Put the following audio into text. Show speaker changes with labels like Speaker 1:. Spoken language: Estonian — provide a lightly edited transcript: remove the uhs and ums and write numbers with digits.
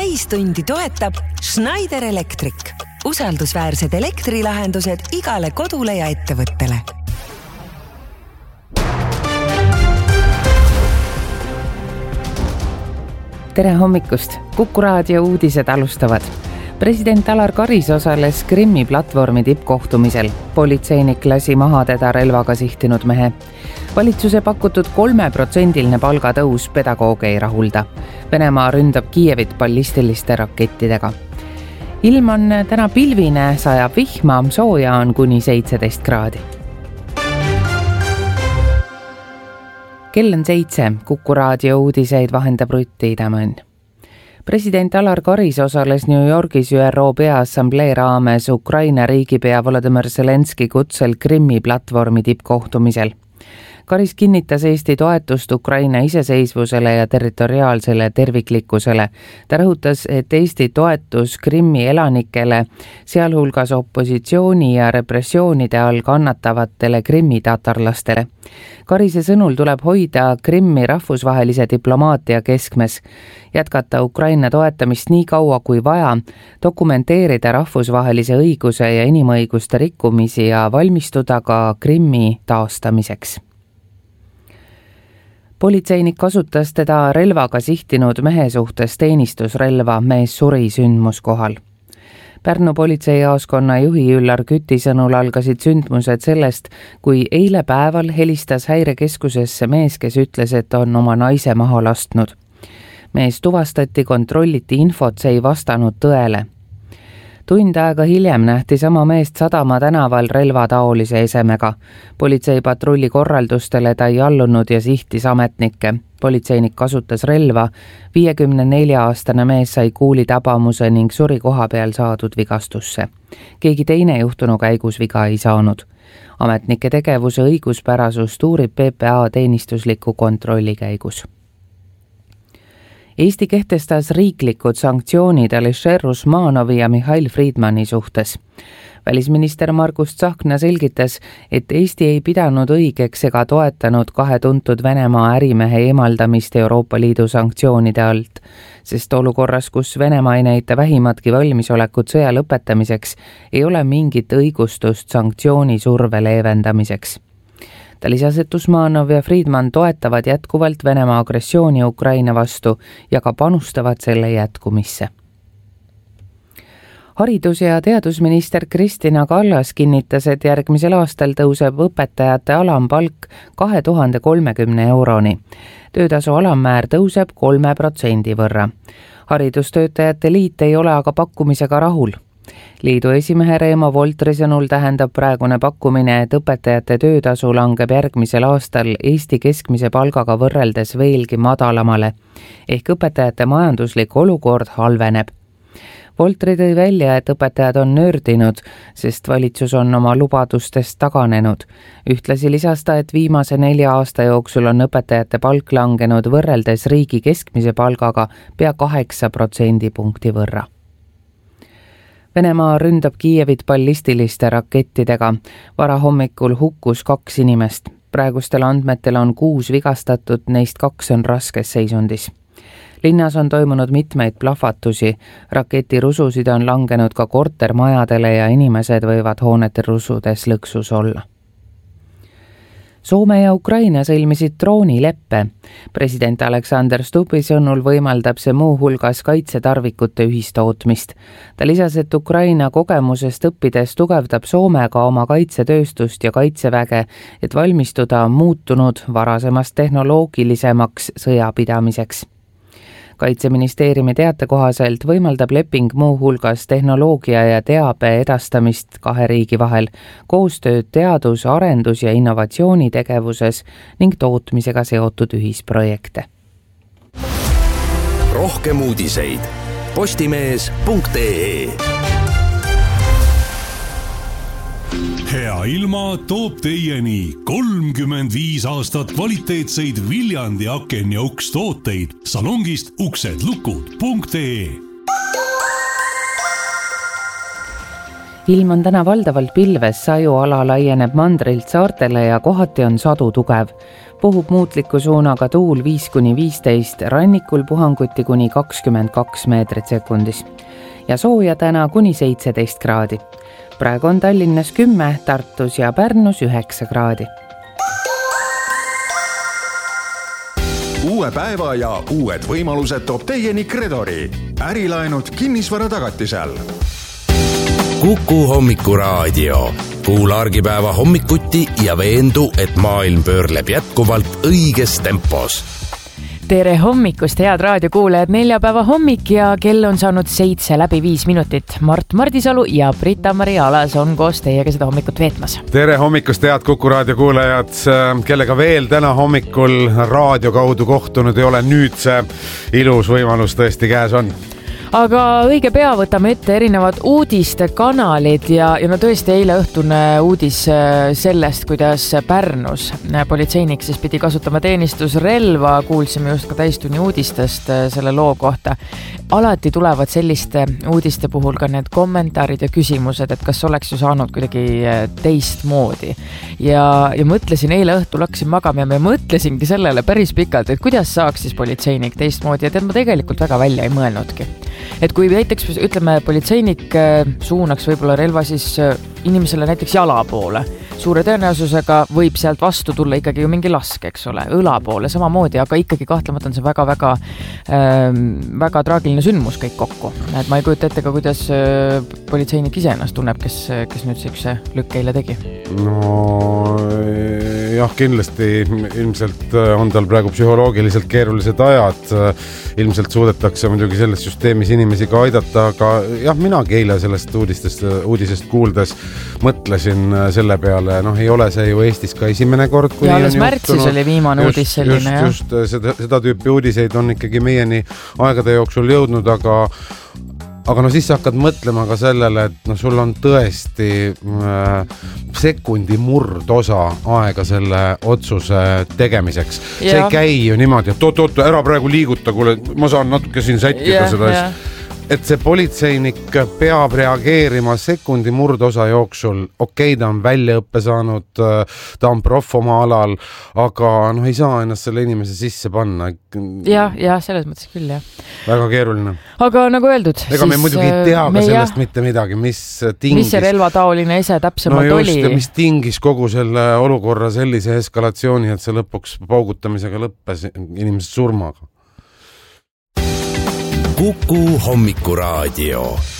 Speaker 1: täistundi toetab Schneider Electric. Usaldusväärsed elektrilahendused igale kodule ja ettevõttele.
Speaker 2: Tere hommikust! Kuku raadio uudised alustavad. President Alar Karis osales Krimmi platvormi tippkohtumisel. Politseinik lasi maha teda relvaga sihtinud mehe. Valitsuse pakutud 3% palgatõus pedagooge ei rahulda. Venemaa ründab Kiievit ballistiliste rakettidega. Ilm on täna pilvine, sajab vihma, sooja on kuni 17 kraadi. Kell on 7, Kuku raadio uudiseid vahendab Rutti Idamõnn. President Alar Karis osales New Yorgis ÜRO Peaassamblee raames Ukraina riigipea Volodymyr Zelenski kutsel Krimmi platvormi tippkohtumisel. Karis kinnitas Eesti toetust Ukraina iseseisvusele ja territoriaalsele terviklikkusele. Ta rõhutas, et Eesti toetus Krimmi elanikele, sealhulgas opositsiooni ja repressioonide all kannatavatele Krimmi tatarlastele. Karise sõnul tuleb hoida Krimmi rahvusvahelise diplomaatia keskmes, jätkata Ukraina toetamist nii kaua kui vaja, dokumenteerida rahvusvahelise õiguse ja inimõiguste rikkumisi ja valmistuda ka Krimmi taastamiseks. Politseinik kasutas teda relvaga sihtinud mehe suhtes teenistusrelva, mees suri sündmuskohal. Pärnu politseijaoskonna juhi Üllar Küti sõnul algasid sündmused sellest, kui eile päeval helistas häirekeskusesse mees, kes ütles, et on oma naise maha lastnud. Mees tuvastati, kontrolliti infot, see ei vastanud tõele. Tund aega hiljem nähti sama meest Sadama tänaval relvataolise esemega. Politseipatrulli korraldustele ta ei allunud ja sihtis ametnikke. Politseinik kasutas relva, 54-aastane mees sai kuulitabamuse ning suri koha peal saadud vigastusse. Keegi teine juhtunu käigus viga ei saanud. Ametnike tegevuse õiguspärasust uurib PPA teenistusliku kontrolli käigus. Eesti kehtestas riiklikud sanktsioonid Alisher Usmanovi ja Mihhail Friedmani suhtes. Välisminister Margus Tsahkna selgitas, et Eesti ei pidanud õigeks ega toetanud kahe tuntud Venemaa ärimehe eemaldamist Euroopa Liidu sanktsioonide alt, sest olukorras, kus Venemaa ei näita vähimatki valmisolekut sõja lõpetamiseks, ei ole mingit õigustust sanktsiooni surve leevendamiseks. Ta lisas, et Usmanov ja Friedman toetavad jätkuvalt Venemaa agressiooni Ukraina vastu ja ka panustavad selle jätkumisse. Haridus- ja teadusminister Kristina Kallas kinnitas, et järgmisel aastal tõuseb õpetajate alampalk 2030 euroni. Töötasu alammäär tõuseb 3% võrra. Haridustöötajate liit ei ole aga pakkumisega rahul. Liidu esimehe Reemo Voltri sõnul tähendab praegune pakkumine, et õpetajate töötasu langeb järgmisel aastal Eesti keskmise palgaga võrreldes veelgi madalamale, ehk õpetajate majanduslik olukord halveneb. Voltri tõi välja, et õpetajad on nördinud, sest valitsus on oma lubadustest taganenud. Ühtlasi lisas ta, et viimase 4 aasta jooksul on õpetajate palk langenud võrreldes riigi keskmise palgaga pea 8% võrra. Venemaa ründab Kiievit ballistiliste rakettidega. Varahommikul hukkus 2 inimest. Praegustel andmetel on 6 vigastatud, neist 2 on raskes seisundis. Linnas on toimunud mitmeid plahvatusi. Raketirususid on langenud ka kortermajadele ja inimesed võivad hoonete rusudes lõksus olla. Soome ja Ukraina sõlmisid droonileppe. President Alexander Stubbi sõnul võimaldab see muu hulgas kaitsetarvikute ühistootmist. Ta lisas, et Ukraina kogemusest õppides tugevdab Soome ka oma kaitsetööstust ja kaitseväge, et valmistuda muutunud varasemast tehnoloogilisemaks sõjapidamiseks. Kaitseministeeriumi teate kohaselt võimaldab leping muu hulgas tehnoloogia ja teabe edastamist 2 riigi vahel, koostööd teadus-, arendus- ja innovatsioonitegevuses ning tootmisega seotud ühisprojekte.
Speaker 3: Rohkem uudiseid postimees.ee.
Speaker 4: Hea ilma toob teieni 35 aastat kvaliteetseid Viljandi aken- ja ukstooteid salongist uksedlukud.ee.
Speaker 2: ilm on täna valdavalt pilves, sajuala laieneb mandrilt saartele ja kohati on sadu tugev. Puhub muutliku suunaga tuul 5-15, rannikul puhanguti kuni 22 meetrit sekundis. Ja sooja täna kuni 17 kraadi. Praegu on Tallinnas 10, Tartus ja Pärnus 9 kraadi.
Speaker 3: Uue päeva ja uued võimalused toob teieni Credori. Ärilaenud kinnisvara tagatisel.
Speaker 5: Kuku hommikuraadio. Kuula argipäeva hommikuti ja veendu, et maailm pöörleb jätkuvalt õiges tempos.
Speaker 6: Tere hommikust, head raadiokuulajad, neljapäeva hommik ja kell on saanud 7:05. Mart Mardisalu ja Britta-Maria Alas on koos teiega seda hommikut veetmas.
Speaker 7: Tere hommikust, head Kuku raadiokuulajad, kellega veel täna hommikul raadio kaudu kohtunud ei ole, nüüd see ilus võimalus tõesti käes on.
Speaker 6: Aga õige pea võtame ette erinevad uudistekanalid ja no tõesti eile õhtune uudis sellest, kuidas Pärnus politseinik siis pidi kasutama teenistusrelva, kuulsime just ka täistunni uudistest selle loo kohta. Alati tulevad selliste uudiste puhul ka need kommentaarid ja küsimused, et kas oleks ju saanud kuidagi teistmoodi. Ja mõtlesin eile õhtul, hakkasin magama ja mõtlesingi sellele päris pikalt, et kuidas saaks siis politseinik teistmoodi ja ma tegelikult väga välja ei mõelnudki. Et kui näiteks, ütleme, politseinik suunaks võib-olla relva siis inimesele näiteks jala poole, suure tõenäosusega võib sealt vastu tulla ikkagi ju mingi lask, eks ole, õla poole samamoodi, aga ikkagi kahtlemata on see väga traagiline sündmus kõik kokku. Et ma ei kujuta ette ka, kuidas politseinik ise ennast tunneb, kes nüüd siukse lükk eile tegi.
Speaker 7: No jah, kindlasti ilmselt on tal praegu psühholoogiliselt keerulised ajad. Ilmselt suudetakse muidugi selles süsteemis inimesi ka aidata, aga jah, minagi eile sellest uudisest kuuldes mõtlesin selle peale, ei ole see ju Eestis ka esimene kord, kui
Speaker 6: ja alles märtsis oli viimane uudis selline.
Speaker 7: Just seda tüüpi uudiseid on ikkagi meieni aegade jooksul jõudnud, aga siis sa hakkad mõtlema ka sellele, et sul on tõesti sekundi murdosa aega selle otsuse tegemiseks. See ei käi ju niimoodi, et oot, ära praegu liiguta, kuule, ma saan natuke siin sättida seda asja. Et see politseinik peab reageerima sekundi murdosa jooksul. Okei, ta on väljaõppe saanud, ta on proff oma alal, aga ei saa ennast selle inimese sisse panna.
Speaker 6: Ja, selles mõttes küll, jah.
Speaker 7: Väga keeruline.
Speaker 6: Aga nagu öeldud,
Speaker 7: ega me muidugi ei tea ka sellest mitte midagi, mis
Speaker 6: see relvataoline ese täpsemalt oli.
Speaker 7: Mis tingis kogu selle olukorra sellise eskalatsiooni, et see lõpuks paugutamisega lõppes inimesed surmaga.
Speaker 5: Kuku hommikuraadio.